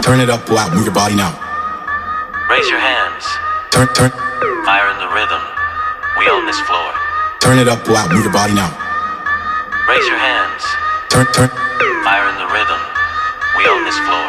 Turn it up, go out, move your body now. Raise your hands. Turn. Fire in the rhythm. We own this floor. Turn it up, go out, move your body now. Raise your hands. Turn. Fire in the rhythm. We own this floor.